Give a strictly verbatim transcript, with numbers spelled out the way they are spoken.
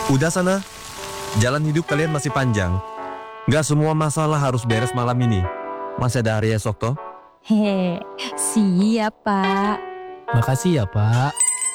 Udah sana, jalan hidup kalian masih panjang. Gak semua masalah harus beres malam ini. Masih ada hari esok toh. Hehe, siap Pak. Makasih ya Pak.